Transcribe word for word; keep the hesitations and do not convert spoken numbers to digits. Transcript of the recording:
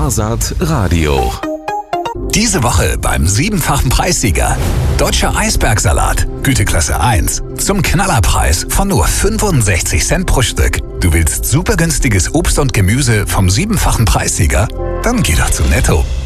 Wahrsat Radio. Diese Woche beim siebenfachen Preissieger. Deutscher Eisbergsalat, Güteklasse eins. Zum Knallerpreis von nur fünfundsechzig Cent pro Stück. Du willst super günstiges Obst und Gemüse vom siebenfachen Preissieger? Dann geh doch zu Netto.